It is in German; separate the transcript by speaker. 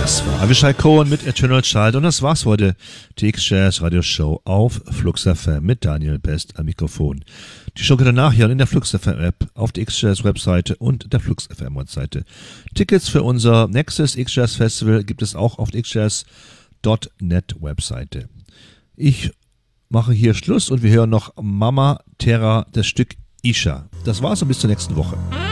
Speaker 1: Das war Avishai Cohen mit Eternal Child und das war's heute. Die X-Jazz Radio Show auf Flux FM mit Daniel Best am Mikrofon. Die Show könnt ihr nachhören in der Flux FM App, auf der X-Jazz Webseite und der Flux FM Webseite. Tickets für unser nächstes X-Jazz Festival gibt es auch auf der xjazz.net Webseite. Ich mache hier Schluss und wir hören noch Mama Terra, das Stück Isha. Das war's und bis zur nächsten Woche.